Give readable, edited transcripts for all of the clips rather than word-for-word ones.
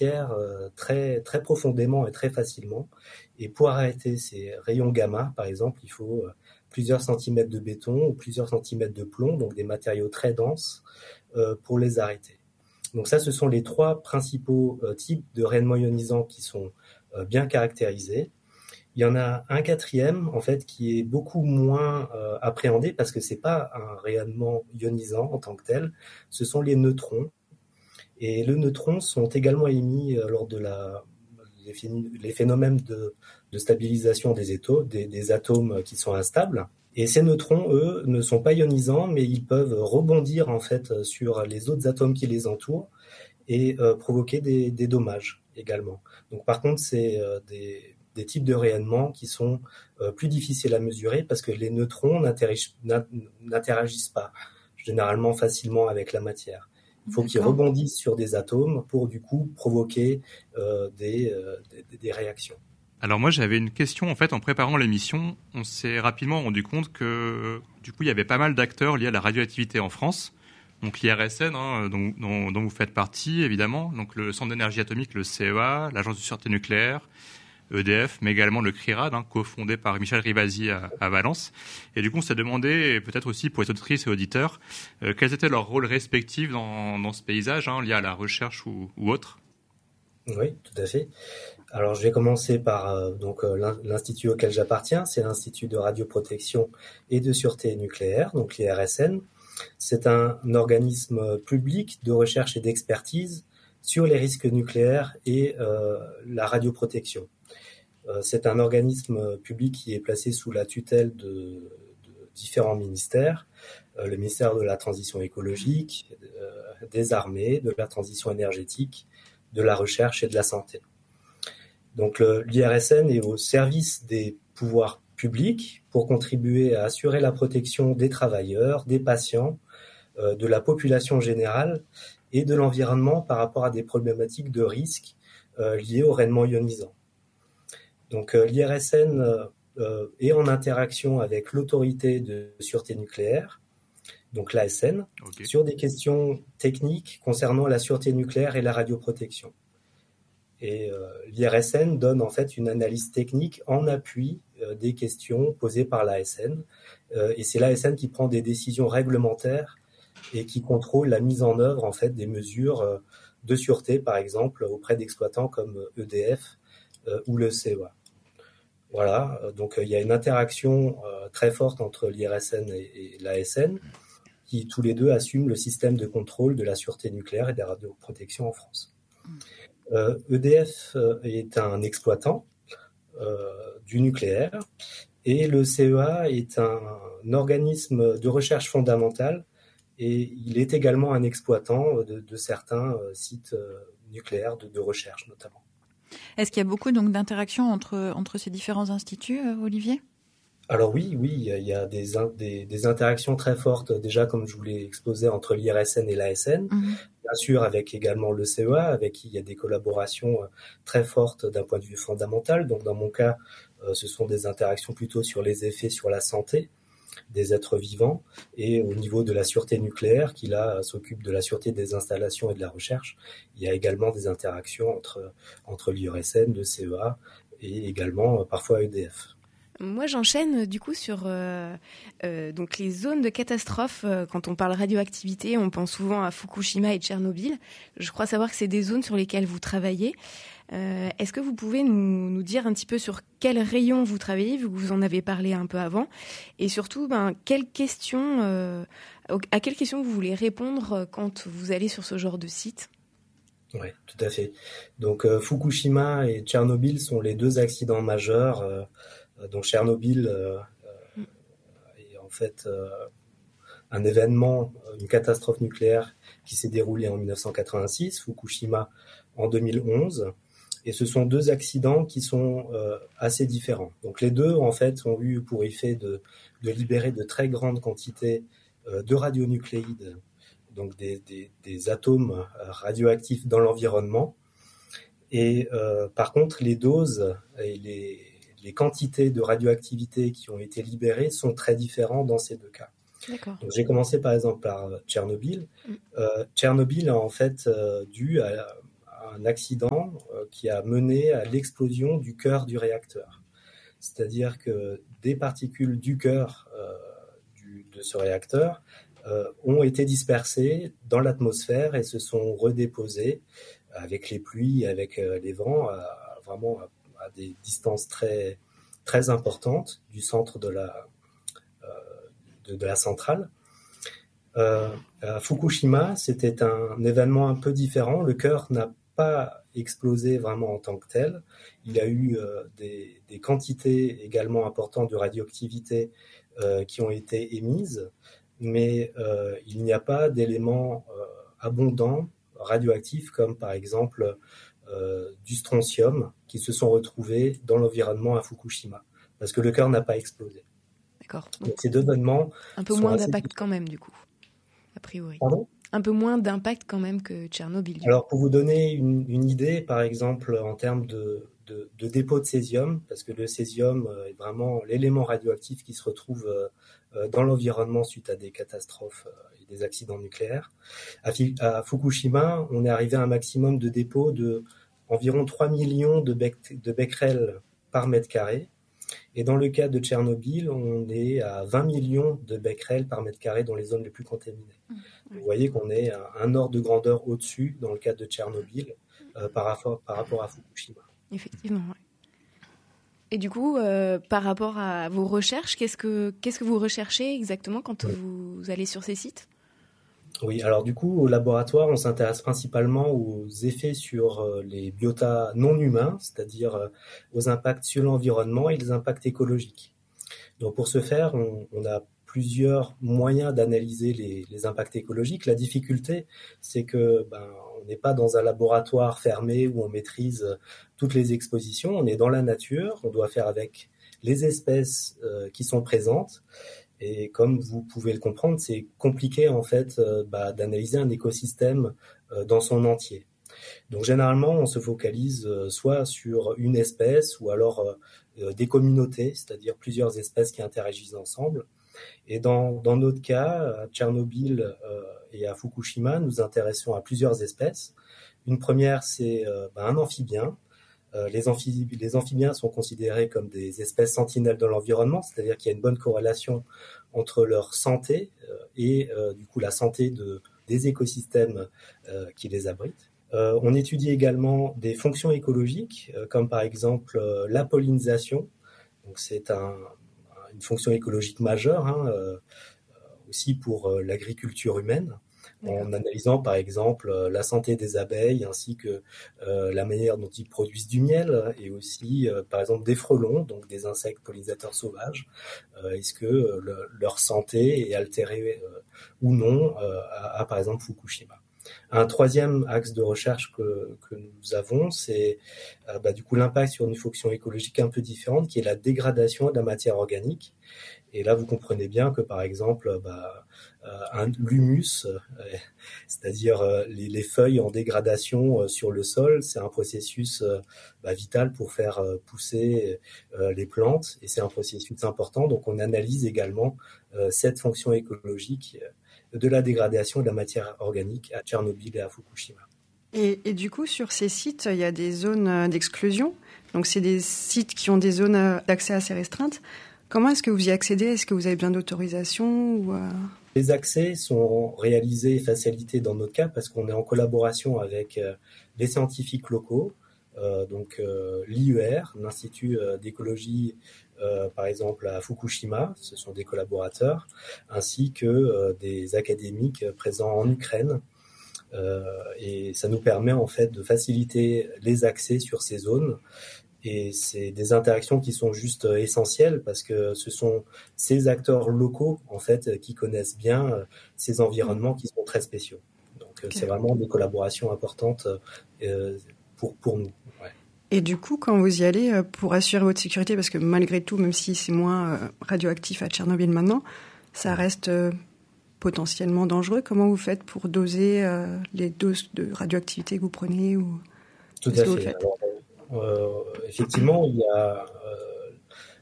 matière très, très profondément et très facilement. Et pour arrêter ces rayons gamma, par exemple, il faut plusieurs centimètres de béton ou plusieurs centimètres de plomb, donc des matériaux très denses, pour les arrêter. Donc ça, ce sont les trois principaux types de rayonnement ionisant qui sont bien caractérisés. Il y en a un quatrième, en fait, qui est beaucoup moins appréhendé parce que c'est pas un rayonnement ionisant en tant que tel. Ce sont les neutrons. Et les neutrons sont également émis lors de les phénomènes de stabilisation des atomes qui sont instables. Et ces neutrons, eux, ne sont pas ionisants, mais ils peuvent rebondir en fait sur les autres atomes qui les entourent et provoquer des dommages également. Donc par contre, c'est des types de rayonnement qui sont plus difficiles à mesurer parce que les neutrons n'interagissent pas généralement facilement avec la matière. Il faut qu'ils rebondissent sur des atomes pour du coup provoquer des réactions. Alors moi j'avais une question en fait en préparant l'émission, on s'est rapidement rendu compte que du coup il y avait pas mal d'acteurs liés à la radioactivité en France. Donc l'IRSN, dont vous faites partie évidemment, donc le Centre d'énergie atomique, le CEA, l'Agence de sûreté nucléaire, EDF, mais également le CRIRAD, cofondé par Michel Rivasi à Valence. Et du coup on s'est demandé, et peut-être aussi pour les auditrices et auditeurs, quels étaient leurs rôles respectifs dans ce paysage lié à la recherche ou autre. Oui, tout à fait. Alors, je vais commencer par l'institut auquel j'appartiens, c'est l'Institut de radioprotection et de sûreté nucléaire, donc l'IRSN. C'est un organisme public de recherche et d'expertise sur les risques nucléaires et la radioprotection. C'est un organisme public qui est placé sous la tutelle de différents ministères, le ministère de la Transition écologique, des armées, de la transition énergétique, de la recherche et de la santé. Donc l'IRSN est au service des pouvoirs publics pour contribuer à assurer la protection des travailleurs, des patients, de la population générale et de l'environnement par rapport à des problématiques de risque liées au rayonnement ionisant. Donc l'IRSN est en interaction avec l'autorité de sûreté nucléaire, donc l'ASN, sur des questions techniques concernant la sûreté nucléaire et la radioprotection. Et l'IRSN donne en fait une analyse technique en appui des questions posées par l'ASN. Et c'est l'ASN qui prend des décisions réglementaires et qui contrôle la mise en œuvre en fait des mesures de sûreté, par exemple auprès d'exploitants comme EDF ou le CEA. Voilà, donc il y a une interaction très forte entre l'IRSN et l'ASN qui tous les deux assument le système de contrôle de la sûreté nucléaire et de la radioprotection en France. EDF est un exploitant du nucléaire et le CEA est un organisme de recherche fondamentale et il est également un exploitant de certains sites nucléaires de recherche notamment. Est-ce qu'il y a beaucoup donc d'interactions entre ces différents instituts, Olivier ? Alors oui, il y a des interactions très fortes déjà comme je vous l'ai exposé entre l'IRSN et l'ASN. Bien sûr, avec également le CEA, avec qui il y a des collaborations très fortes d'un point de vue fondamental. Donc, dans mon cas, ce sont des interactions plutôt sur les effets sur la santé des êtres vivants et au niveau de la sûreté nucléaire, qui là s'occupe de la sûreté des installations et de la recherche. Il y a également des interactions entre l'IRSN, le CEA et également parfois EDF. Moi, j'enchaîne du coup sur donc les zones de catastrophe. Quand on parle radioactivité, on pense souvent à Fukushima et Tchernobyl. Je crois savoir que c'est des zones sur lesquelles vous travaillez. Est-ce que vous pouvez nous dire un petit peu sur quels rayons vous travaillez, vu que vous en avez parlé un peu avant, et surtout à quelles questions vous voulez répondre quand vous allez sur ce genre de site ? Oui, tout à fait. Donc Fukushima et Tchernobyl sont les deux accidents majeurs. Donc Tchernobyl est en fait un événement, une catastrophe nucléaire qui s'est déroulée en 1986, Fukushima en 2011, et ce sont deux accidents qui sont assez différents. Donc les deux en fait ont eu pour effet de libérer de très grandes quantités de radionucléides, donc des atomes radioactifs dans l'environnement, et par contre les doses et les quantités de radioactivité qui ont été libérées sont très différentes dans ces deux cas. D'accord. Donc, j'ai commencé par exemple par Tchernobyl. Tchernobyl a en fait dû à un accident qui a mené à l'explosion du cœur du réacteur. C'est-à-dire que des particules du cœur de ce réacteur ont été dispersées dans l'atmosphère et se sont redéposées avec les pluies, avec les vents, vraiment à des distances très, très importantes du centre de la centrale. À Fukushima, c'était un événement un peu différent. Le cœur n'a pas explosé vraiment en tant que tel. Il y a eu des quantités également importantes de radioactivité qui ont été émises, mais il n'y a pas d'éléments abondants radioactifs comme par exemple du strontium qui se sont retrouvés dans l'environnement à Fukushima parce que le cœur n'a pas explosé. D'accord. Donc ces deux événements un peu moins d'impact quand même du coup, a priori. Pardon ? Un peu moins d'impact quand même que Tchernobyl. Alors pour vous donner une idée, par exemple en termes de dépôt de césium, parce que le césium est vraiment l'élément radioactif qui se retrouve dans l'environnement suite à des catastrophes et des accidents nucléaires. À Fukushima, on est arrivé à un maximum de dépôt de environ 3 millions de becquerels par mètre carré. Et dans le cas de Tchernobyl, on est à 20 millions de becquerels par mètre carré dans les zones les plus contaminées. Vous voyez qu'on est à un ordre de grandeur au-dessus dans le cas de Tchernobyl par rapport à Fukushima. Effectivement, oui. Et du coup, par rapport à vos recherches, qu'est-ce que vous recherchez exactement quand vous allez sur ces sites ? Oui, alors du coup, au laboratoire, on s'intéresse principalement aux effets sur les biotas non humains, c'est-à-dire aux impacts sur l'environnement et les impacts écologiques. Donc pour ce faire, on a plusieurs moyens d'analyser les impacts écologiques. La difficulté, c'est que on n'est pas dans un laboratoire fermé où on maîtrise toutes les expositions. On est dans la nature, on doit faire avec les espèces qui sont présentes. Et comme vous pouvez le comprendre, c'est compliqué en fait d'analyser un écosystème dans son entier. Donc généralement, on se focalise soit sur une espèce ou alors des communautés, c'est-à-dire plusieurs espèces qui interagissent ensemble. Et dans notre cas, à Tchernobyl et à Fukushima, nous nous intéressons à plusieurs espèces. Une première, c'est un amphibien. Les amphibiens sont considérés comme des espèces sentinelles de l'environnement, c'est-à-dire qu'il y a une bonne corrélation entre leur santé et du coup la santé des écosystèmes qui les abritent. On étudie également des fonctions écologiques, comme par exemple la pollinisation. Donc c'est une fonction écologique majeure, aussi pour l'agriculture humaine. En analysant par exemple la santé des abeilles ainsi que la manière dont ils produisent du miel et aussi par exemple des frelons, donc des insectes pollinisateurs sauvages. Est-ce que leur santé est altérée ou non à par exemple Fukushima. Un troisième axe de recherche que nous avons, c'est du coup l'impact sur une fonction écologique un peu différente qui est la dégradation de la matière organique. Et là, vous comprenez bien que, par exemple, l'humus, c'est-à-dire les feuilles en dégradation sur le sol, c'est un processus vital pour faire pousser les plantes, et c'est un processus important. Donc, on analyse également cette fonction écologique de la dégradation de la matière organique à Tchernobyl et à Fukushima. Et du coup, sur ces sites, il y a des zones d'exclusion. Donc, c'est des sites qui ont des zones d'accès assez restreintes. Comment est-ce que vous y accédez ? Est-ce que vous avez besoin d'autorisation ou Les accès sont réalisés et facilités dans notre cas parce qu'on est en collaboration avec les scientifiques locaux, donc l'IER, l'Institut d'écologie, par exemple à Fukushima, ce sont des collaborateurs, ainsi que des académiques présents en Ukraine. Et ça nous permet en fait de faciliter les accès sur ces zones. Et c'est des interactions qui sont juste essentielles parce que ce sont ces acteurs locaux en fait qui connaissent bien ces environnements qui sont très spéciaux. Donc c'est vraiment des collaborations importantes pour nous. Ouais. Et du coup, quand vous y allez pour assurer votre sécurité, parce que malgré tout, même si c'est moins radioactif à Tchernobyl maintenant, ça reste potentiellement dangereux. Comment vous faites pour doser les doses de radioactivité que vous prenez ou... Tout à fait. Alors, effectivement, il y a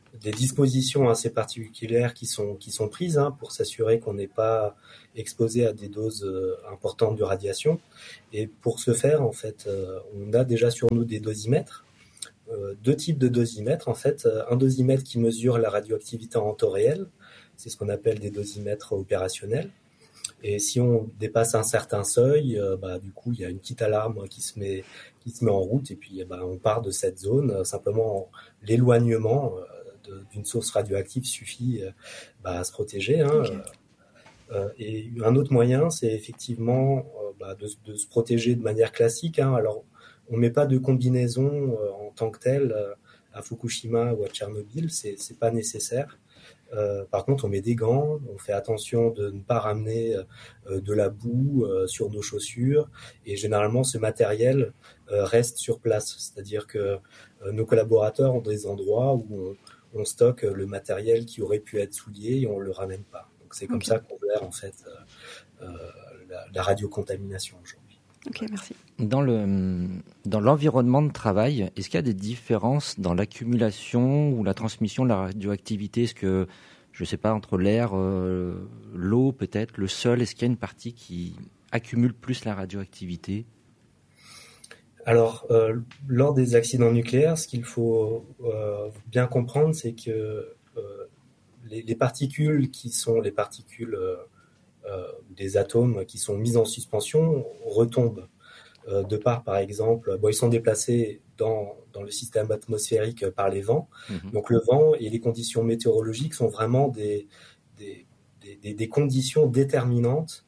des dispositions assez particulières qui sont prises pour s'assurer qu'on n'est pas exposé à des doses importantes de radiation. Et pour ce faire, en fait, on a déjà sur nous des dosimètres, deux types de dosimètres. En fait, un dosimètre qui mesure la radioactivité en temps réel, c'est ce qu'on appelle des dosimètres opérationnels. Et si on dépasse un certain seuil, du coup, il y a une petite alarme qui se met en route, et puis on part de cette zone. Simplement, l'éloignement d'une source radioactive suffit à se protéger. Okay. Et un autre moyen, c'est effectivement de se protéger de manière classique. Alors, on met pas de combinaison en tant que telle à Fukushima ou à Tchernobyl, c'est pas nécessaire. Par contre, on met des gants, on fait attention de ne pas ramener de la boue sur nos chaussures, et généralement ce matériel reste sur place, c'est-à-dire que nos collaborateurs ont des endroits où on stocke le matériel qui aurait pu être souillé et on le ramène pas. Donc c'est comme ça qu'on gère en fait la radiocontamination aujourd'hui. Ok, merci. Dans l'environnement de travail, est-ce qu'il y a des différences dans l'accumulation ou la transmission de la radioactivité ? Est-ce que, je ne sais pas, entre l'air, l'eau peut-être, le sol, est-ce qu'il y a une partie qui accumule plus la radioactivité ? Alors, lors des accidents nucléaires, ce qu'il faut bien comprendre, c'est que les particules qui sont les particules des atomes qui sont mis en suspension retombent de par exemple, ils sont déplacés dans le système atmosphérique par les vents. Donc le vent et les conditions météorologiques sont vraiment des conditions déterminantes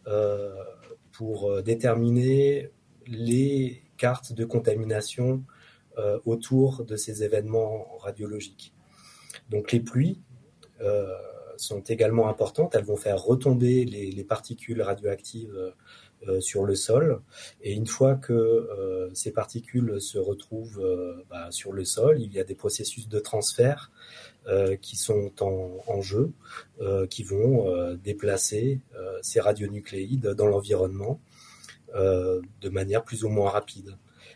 pour déterminer les cartes de contamination autour de ces événements radiologiques. Donc les pluies sont également importantes. Elles vont faire retomber les particules radioactives sur le sol. Et une fois que ces particules se retrouvent sur le sol, il y a des processus de transfert qui sont en jeu, qui vont déplacer ces radionucléides dans l'environnement de manière plus ou moins rapide.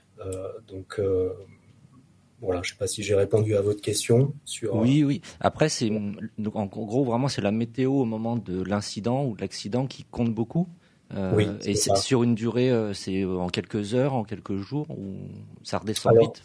Voilà, je ne sais pas si j'ai répondu à votre question. Oui. Après, en gros, vraiment, c'est la météo au moment de l'incident ou de l'accident qui compte beaucoup. Oui, et c'est sur une durée, c'est en quelques heures, en quelques jours, ou ça redescend vite.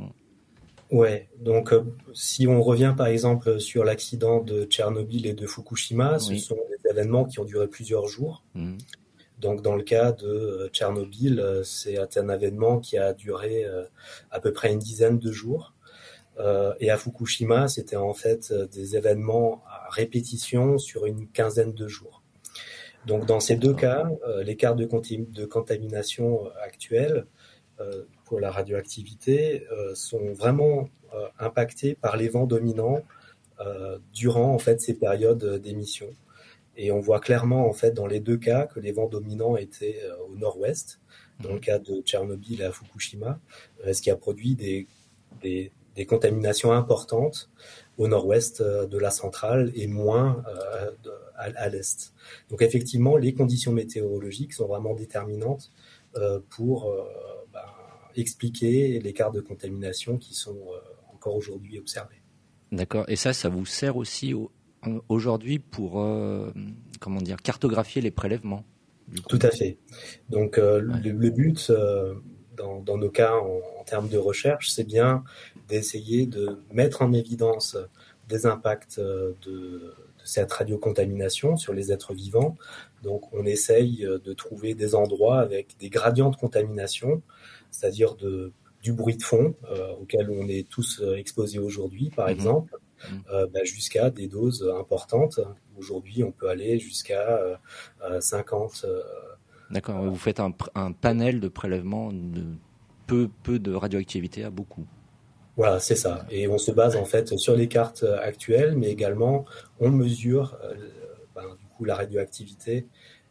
Ouais. Donc, si on revient par exemple sur l'accident de Tchernobyl et de Fukushima, ce sont des événements qui ont duré plusieurs jours. Donc, dans le cas de Tchernobyl, c'est un événement qui a duré à peu près une dizaine de jours. Et à Fukushima, c'était en fait des événements à répétition sur une quinzaine de jours. Donc, dans ces deux cas, les cartes de contamination actuelles pour la radioactivité sont vraiment impactées par les vents dominants durant en fait ces périodes d'émission. Et on voit clairement, en fait, dans les deux cas, que les vents dominants étaient au nord-ouest, dans le cas de Tchernobyl et à Fukushima, ce qui a produit des contaminations importantes au nord-ouest de la centrale et moins à l'est. Donc, effectivement, les conditions météorologiques sont vraiment déterminantes pour expliquer les cartes de contamination qui sont encore aujourd'hui observées. D'accord. Et ça vous sert aussi aujourd'hui pour cartographier les prélèvements. Tout à fait. Donc le but dans nos cas en termes de recherche, c'est bien d'essayer de mettre en évidence des impacts de cette radiocontamination sur les êtres vivants. Donc on essaye de trouver des endroits avec des gradients de contamination, c'est-à-dire du bruit de fond auquel on est tous exposés aujourd'hui, par exemple. Jusqu'à des doses importantes. Aujourd'hui, on peut aller jusqu'à 50. D'accord, vous faites un panel de prélèvements de peu de radioactivité à beaucoup. Voilà, c'est ça. Et on se base en fait sur les cartes actuelles, mais également on mesure du coup la radioactivité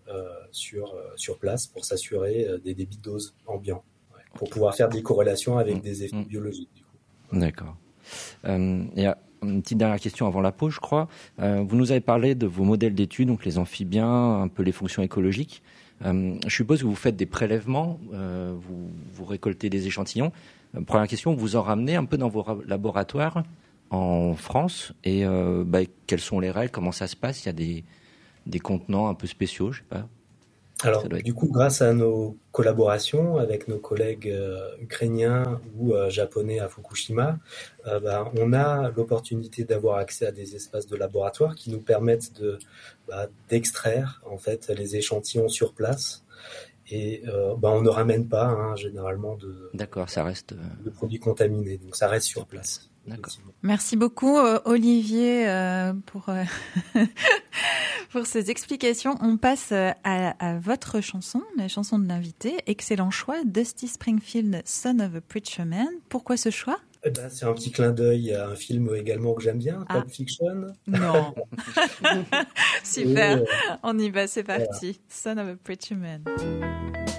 sur place pour s'assurer des débits de dose ambiants, pour pouvoir faire des corrélations avec des effets biologiques. Du coup. D'accord. Il y a une petite dernière question avant la pause, je crois. Vous nous avez parlé de vos modèles d'études, donc les amphibiens, un peu les fonctions écologiques. Je suppose que vous faites des prélèvements, vous récoltez des échantillons. Première question, vous en ramenez un peu dans vos laboratoires en France et quelles sont les règles, comment ça se passe? Il y a des contenants un peu spéciaux, je sais pas. Alors, du coup, grâce à nos collaborations avec nos collègues ukrainiens ou japonais à Fukushima, on a l'opportunité d'avoir accès à des espaces de laboratoire qui nous permettent d'extraire en fait les échantillons sur place. Et on ne ramène pas généralement D'accord, ça reste de produits contaminés, donc ça reste sur place. D'accord. Merci beaucoup Olivier pour pour ces explications. On passe à votre chanson, la chanson de l'invité. Excellent choix, Dusty Springfield, Son of a Preacher Man. Pourquoi ce choix? C'est un petit clin d'œil à un film également que j'aime bien, Pulp Fiction. Non. Super, on y va, c'est parti. Son of a Preacher Man.